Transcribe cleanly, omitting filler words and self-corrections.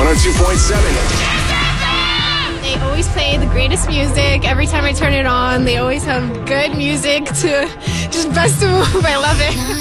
102.7. They always play the greatest music. Every time I turn it on, they always have good music to just bust a move. I love it.